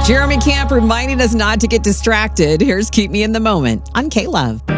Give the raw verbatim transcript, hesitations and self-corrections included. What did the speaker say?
Jeremy Camp reminding us not to get distracted. Here's Keep Me in the Moment on K-Love.